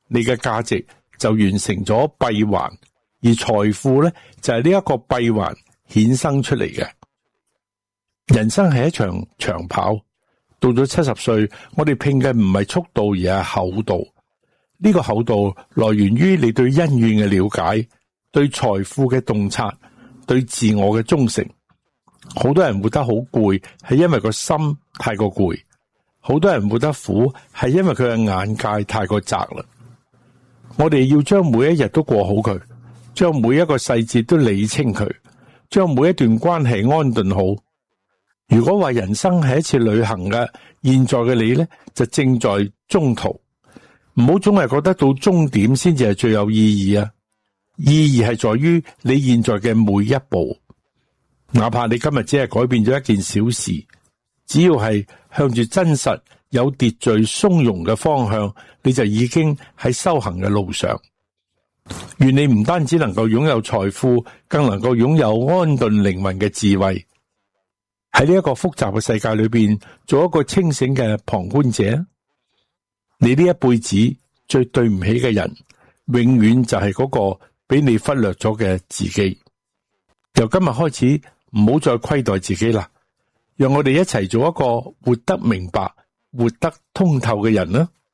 你嘅價值就完成咗閉環，而財富咧就係呢一個閉環衍生出嚟嘅。人生係一場長跑，到咗70歲，我哋拼嘅唔係速度而係厚度。呢個厚度來源於你對恩怨嘅了解，對財富嘅洞察，對自我嘅忠誠。好多人活得好攰，係因為個心太過攰；好多人活得苦，係因為佢嘅眼界太過窄啦。我哋要將每一日都過好佢，將每一個細節都理清佢，將每一段關係安頓好。如果話人生係一次旅行嘅，現在嘅你呢，就正在中途。唔好總係覺得到終點先至係最有意義啊！意義係在於你現在嘅每一步，哪怕你今日只係改變咗一件小事，只要係向住真實、有秩序、從容嘅方向，你就已經喺修行嘅路上。願你唔單止能夠擁有財富，更能夠擁有安頓靈魂嘅智慧。喺呢一個複雜嘅世界裏邊，做一個清醒嘅旁觀者。你呢一輩子最對唔起嘅人，永遠就係嗰個俾你忽略咗嘅自己。由今日開始，唔好再虧待自己啦，讓我哋一齊做一個活得明白、活得通透嘅人啦。